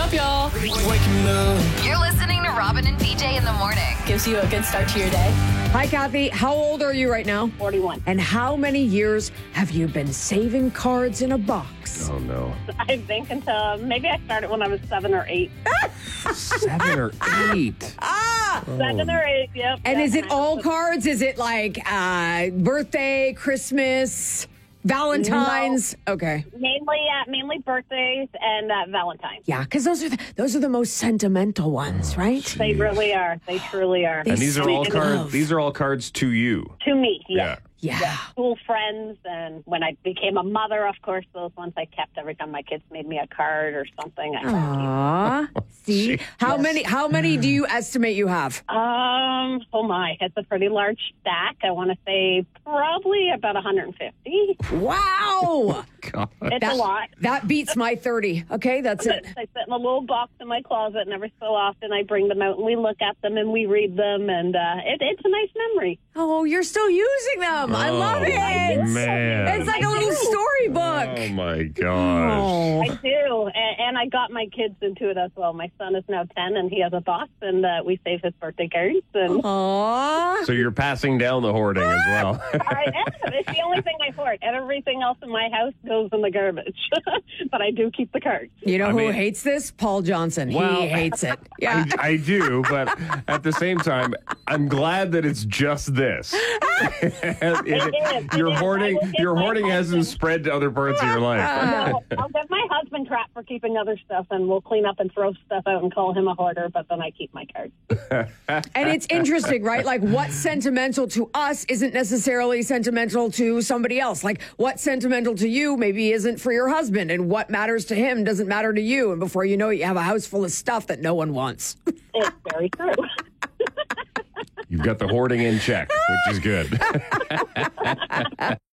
up, y'all? You're listening to Robin and BJ in the morning. Gives you a good start to your day. Hi, Kathy. How old are you right now? 41. And how many years have you been saving cards in a box? Oh, no. I think until maybe I started when I was 7 or 8. 7 or 8. 7 or 8, yep. And yep. is it all cards? Is it like birthday, Christmas, Valentine's? No. Okay. Mainly birthdays and Valentine's. Yeah, because those are the most sentimental ones, right? They really are. They truly are. And these are all Sweet cards. love. These are all cards to you. To me, yes. Yeah. School friends, and when I became a mother, of course, those ones I kept every time my kids made me a card or something. Aw. See? How many do you estimate you have? Oh my, it's a pretty large stack. I want to say probably about 150. Wow. God. It's a lot. That beats my 30. Okay, that's it. I sit in a little box in my closet, and every so often I bring them out and we look at them and we read them, and it's a nice memory. Oh, you're still using them. I love it. Man. It's like a little storybook. Oh, my gosh. I do, and I got my kids into it as well. My son is now 10, and he has a boss, and we save his birthday cards. And Aw. So you're passing down the hoarding as well. I am. It's the only thing I hoard. Everything else in my house goes in the garbage, but I do keep the cards. You know I who mean- hates this? Paul Johnson. Well, He hates it. Yeah. I do, but at the same time, I'm glad that it's just this. Your hoarding hasn't spread to other parts of your life. No, I'll get my husband crap for keeping other stuff, and we'll clean up and throw stuff out and call him a hoarder, but then I keep my cards. And it's interesting, right? Like what's sentimental to us isn't necessarily sentimental to somebody else. Like what's sentimental to you maybe isn't for your husband, and what matters to him doesn't matter to you. And before you know it, you have a house full of stuff that no one wants. It's very true. You've got the hoarding in check, which is good.